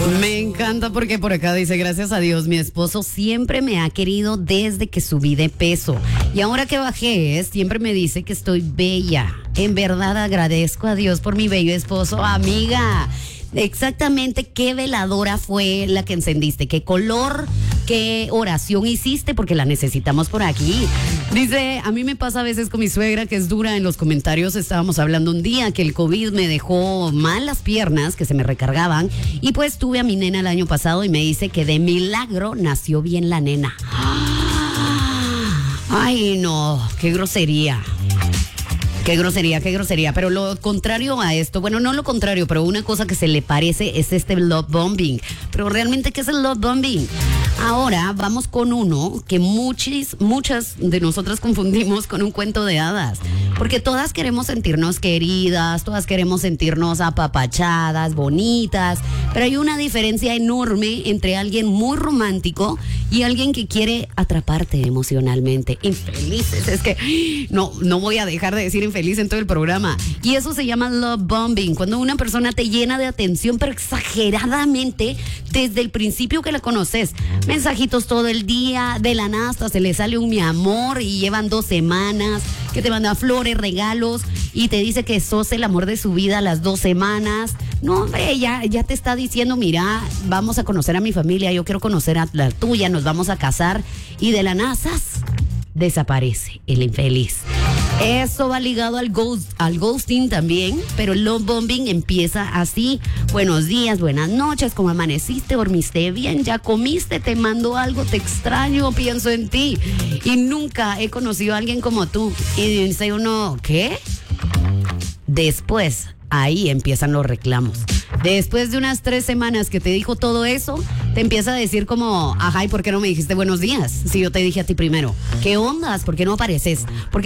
Me encanta porque por acá dice, gracias a Dios, mi esposo siempre me ha querido desde que subí de peso. Y ahora que bajé, siempre me dice que estoy bella. En verdad agradezco a Dios por mi bello esposo, amiga. Exactamente qué veladora fue la que encendiste, qué color, qué oración hiciste, porque la necesitamos por aquí. Dice, a mí me pasa a veces con mi suegra que es dura en los comentarios. Estábamos hablando un día que el COVID me dejó mal las piernas, que se me recargaban, y pues tuve a mi nena el año pasado y me dice que de milagro nació bien la nena. Ay, no, qué grosería. Qué grosería, pero lo contrario a esto, bueno, no lo contrario, pero una cosa que se le parece es este love bombing. Pero realmente, ¿qué es el love bombing? Ahora vamos con uno que muchas de nosotras confundimos con un cuento de hadas. Porque todas queremos sentirnos queridas, todas queremos sentirnos apapachadas, bonitas, pero hay una diferencia enorme entre alguien muy romántico y alguien que quiere atraparte emocionalmente. Infelices, es que no voy a dejar de decir infeliz en todo el programa. Y eso se llama love bombing, cuando una persona te llena de atención, pero exageradamente desde el principio que la conoces. Mensajitos todo el día, de la nada hasta se le sale un mi amor y llevan 2 semanas, que te manda flores, regalos y te dice que sos el amor de su vida a las 2 semanas. No, hombre, ya te está diciendo, mira, vamos a conocer a mi familia, yo quiero conocer a la tuya, nos vamos a casar, y de la nada, ¡zas!, desaparece el infeliz. Eso va ligado al ghosting también, pero el love bombing empieza así. Buenos días, buenas noches, ¿cómo amaneciste? ¿Dormiste bien? ¿Ya comiste? ¿Te mando algo? ¿Te extraño? Pienso en ti. Y nunca he conocido a alguien como tú. Y dice uno, ¿qué? Después, ahí empiezan los reclamos. Después de unas 3 semanas que te dijo todo eso, te empieza a decir como, ajá, ¿y por qué no me dijiste buenos días? Si yo te dije a ti primero. ¿Qué ondas? ¿Por qué no apareces? ¿Por qué